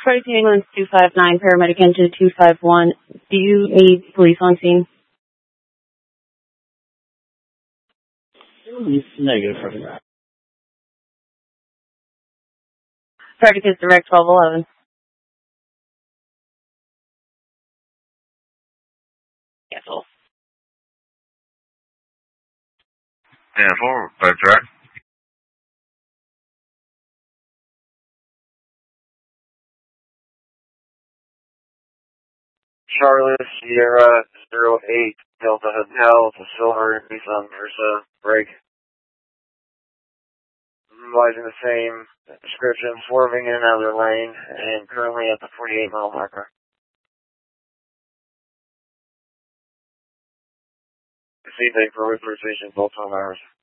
Tracy England 259, paramedic engine 251. Do you need police on scene? Negative. Spartacus Direct 1211. Cancel. Yeah, forward, by direct. Charlotte Sierra 08 Delta Hotel to Silver Nissan Versa break. Utilizing the same description, swerving in and out of their lane, and currently at the 48-mile marker. Feedback for precision, both 12 hours.